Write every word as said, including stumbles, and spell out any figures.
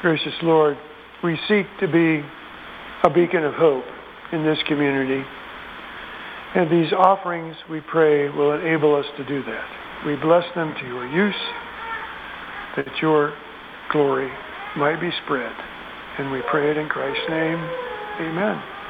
Gracious Lord, we seek to be a beacon of hope in this community. And these offerings, we pray, will enable us to do that. We bless them to your use, that your glory might be spread. And we pray it in Christ's name. Amen.